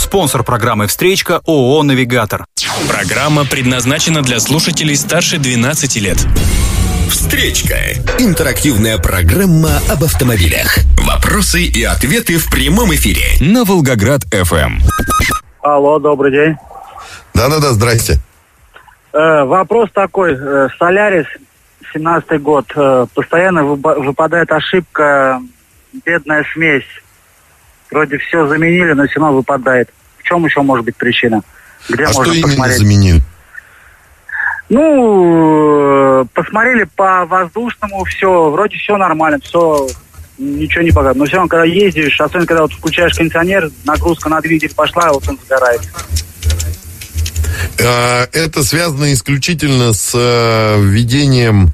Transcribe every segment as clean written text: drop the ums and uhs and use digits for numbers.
Спонсор программы «Встречка» ООО «Навигатор». Программа предназначена для слушателей старше 12 лет. «Встречка» – интерактивная программа об автомобилях. Вопросы и ответы в прямом эфире на Волгоград-ФМ. Алло, добрый день. Да-да-да, здрасте. Вопрос такой. Солярис, 17-й год. Постоянно выпадает ошибка, бедная смесь. Вроде все заменили, но все равно выпадает. В чем еще может быть причина? Где можно что посмотреть? именно заменили? Посмотрели по воздушному, все, вроде все нормально, все, ничего не богато. Но все равно, когда ездишь, особенно когда вот включаешь кондиционер, нагрузка на двигатель пошла, и вот он загорается. Это связано исключительно с введением,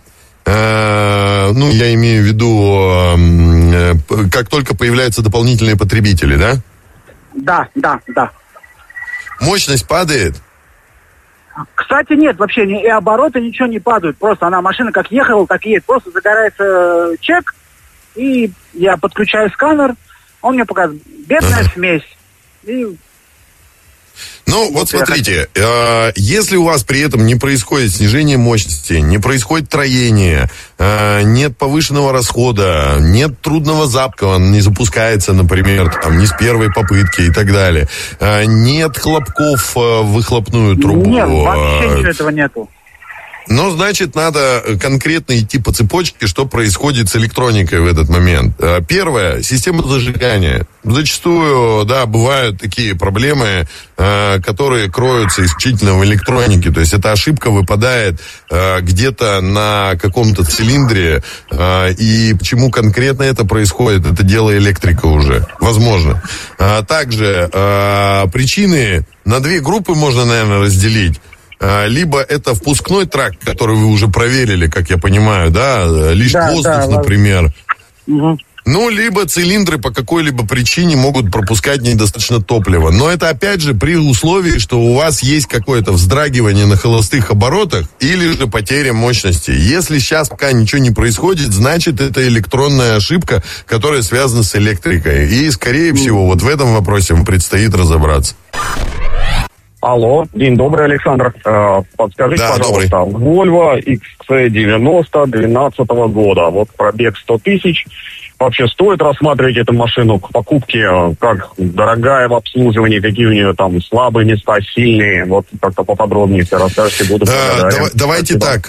я имею в виду, как только появляются дополнительные потребители, да? Да. Мощность падает? Кстати, нет, вообще и обороты ничего не падают. Просто машина как ехала, так и едет. Просто загорается чек, и я подключаю сканер, он мне показывает бедная смесь. И... вот смотрите, если у вас при этом не происходит снижение мощности, не происходит троение, нет повышенного расхода, нет трудного запуска, он не запускается, например, не с первой попытки и так далее, нет хлопков в выхлопную трубу. Нет, вообще ничего этого нету. Значит, надо конкретно идти по цепочке, что происходит с электроникой в этот момент. Первое, система зажигания. Зачастую, бывают такие проблемы, которые кроются исключительно в электронике. То есть эта ошибка выпадает где-то на каком-то цилиндре. И почему конкретно это происходит, это дело электрика уже. Возможно. Также причины на две группы можно, наверное, разделить. Либо это впускной тракт, который вы уже проверили, как я понимаю, лишний воздух, например. Угу. Либо цилиндры по какой-либо причине могут пропускать недостаточно топлива. Но это, опять же, при условии, что у вас есть какое-то вздрагивание на холостых оборотах или же потеря мощности. Если сейчас пока ничего не происходит, значит, это электронная ошибка, которая связана с электрикой. И, скорее всего, вот в этом вопросе вам предстоит разобраться. Алло, день добрый, Александр. Подскажите, пожалуйста, Volvo XC90 12 года. Вот пробег 100 тысяч. Вообще стоит рассматривать эту машину к покупке, как дорогая в обслуживании, какие у нее там слабые места, сильные? Вот как-то поподробнее, если расскажете, буду благодарен. Давайте так.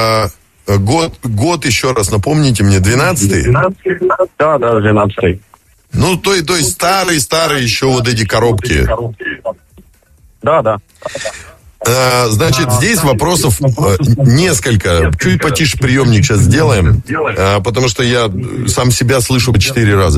Год еще раз напомните мне, 12-й? Да, 12-й. То есть старые еще вот эти коробки. Да. Значит, здесь вопросов несколько. Чуть потише приемник сейчас сделаем, потому что я сам себя слышу по 4 раза.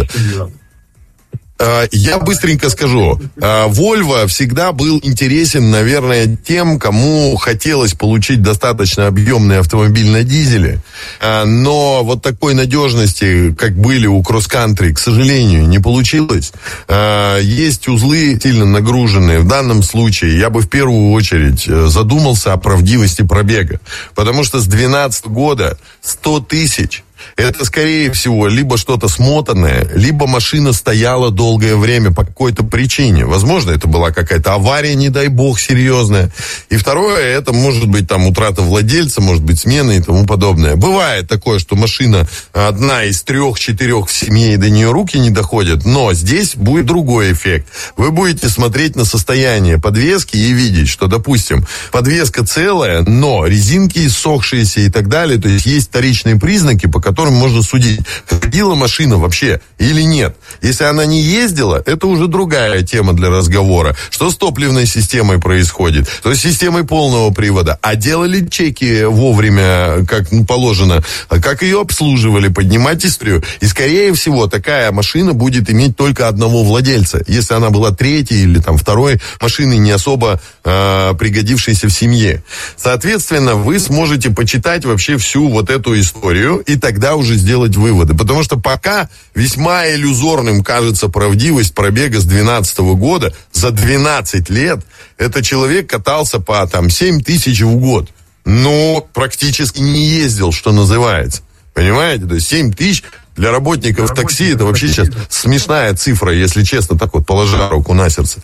Я быстренько скажу. Volvo всегда был интересен, наверное, тем, кому хотелось получить достаточно объемный автомобиль на дизеле, но вот такой надежности, как были у кросс-кантри, к сожалению, не получилось. Есть узлы сильно нагруженные. В данном случае я бы в первую очередь задумался о правдивости пробега, потому что с 2012 года 100 тысяч это, скорее всего, либо что-то смотанное, либо машина стояла долгое время по какой-то причине. Возможно, это была какая-то авария, не дай бог, серьезная. И второе, это может быть утрата владельца, может быть смена и тому подобное. Бывает такое, что машина одна из 3-4 в семье, и до нее руки не доходят, но здесь будет другой эффект. Вы будете смотреть на состояние подвески и видеть, что, допустим, подвеска целая, но резинки иссохшиеся и так далее, то есть есть вторичные признаки, по которым можно судить, ходила машина вообще или нет. Если она не ездила, это уже другая тема для разговора. Что с топливной системой происходит? То есть с системой полного привода. А делали чеки вовремя, как положено? Как ее обслуживали? Поднимать историю. И, скорее всего, такая машина будет иметь только одного владельца. Если она была третьей или второй машиной, не особо пригодившейся в семье. Соответственно, вы сможете почитать вообще всю вот эту историю и тогда уже сделать выводы. Потому что пока весьма иллюзорным кажется правдивость пробега с 2012 года. За 12 лет этот человек катался по 7 тысяч в год. Но практически не ездил, что называется. Понимаете? То есть 7 тысяч Для работников такси это вообще сейчас смешная цифра, если честно, так вот, положа руку на сердце.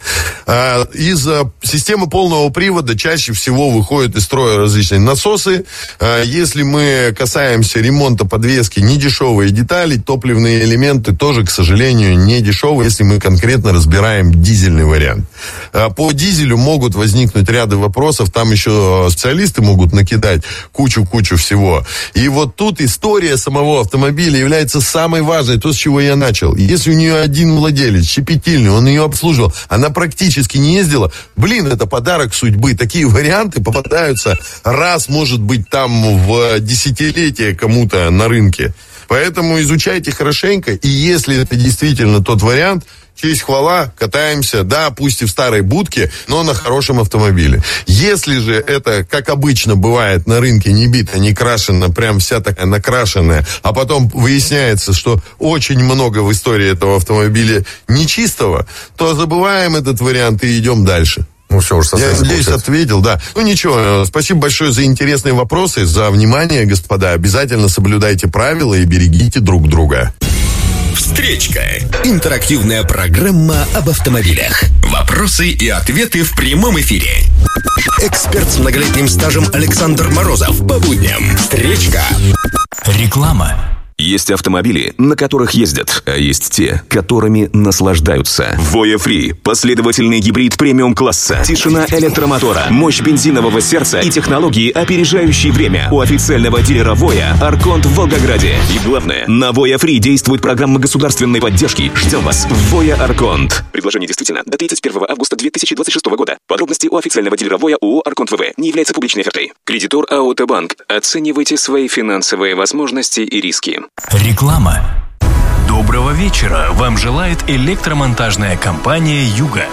Из системы полного привода чаще всего выходят из строя различные насосы. Если мы касаемся ремонта подвески, недешевые детали, топливные элементы тоже, к сожалению, не дешевые, если мы конкретно разбираем дизельный вариант. По дизелю могут возникнуть ряды вопросов, там еще специалисты могут накидать кучу всего. И вот тут история самого автомобиля является самой важной, то, с чего я начал. Если у нее один владелец, щепетильный, он ее обслуживал, она практически не ездила, это подарок судьбы. Такие варианты попадаются раз, может быть, там в десятилетие кому-то на рынке. Поэтому изучайте хорошенько, и если это действительно тот вариант, честь хвала, катаемся, да, пусть и в старой будке, но на хорошем автомобиле. Если же это, как обычно бывает на рынке, не бита, не крашена, прям вся такая накрашенная, а потом выясняется, что очень много в истории этого автомобиля нечистого, то забываем этот вариант и идем дальше. Все, уж я надеюсь, ответил, да. Ничего, спасибо большое за интересные вопросы, за внимание, господа. Обязательно соблюдайте правила и берегите друг друга. Встречка. Интерактивная программа об автомобилях. Вопросы и ответы в прямом эфире. Эксперт с многолетним стажем Александр Морозов. По будням. Встречка. Реклама. Есть автомобили, на которых ездят, а есть те, которыми наслаждаются. Voya Free – последовательный гибрид премиум-класса. Тишина электромотора, мощь бензинового сердца и технологии, опережающие время. У официального дилера Voya Арконт в Волгограде. И главное, на Voya Free действует программа государственной поддержки. Ждем вас в Voya Арконт. Предложение действительно до 31 августа 2026 года. Подробности у официального дилера Voya ООО Арконт ВВ. Не является публичной офертой. Кредитор АО «Банк». Оценивайте свои финансовые возможности и риски. Реклама. Доброго вечера. Вам желает электромонтажная компания «Юга».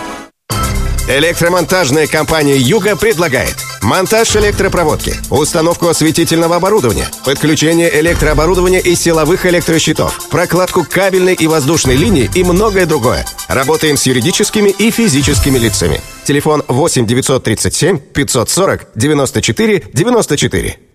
Электромонтажная компания «Юга» предлагает монтаж электропроводки, установку осветительного оборудования, подключение электрооборудования и силовых электрощитов, прокладку кабельной и воздушной линии и многое другое. Работаем с юридическими и физическими лицами. Телефон 8 937 540 94 94.